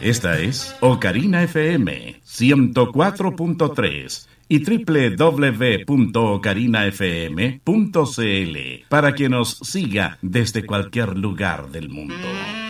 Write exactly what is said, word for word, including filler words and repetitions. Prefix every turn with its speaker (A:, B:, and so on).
A: Esta es Ocarina F M ciento cuatro punto tres y doble u doble u doble u punto ocarina f m punto c l para que nos siga desde cualquier lugar del mundo.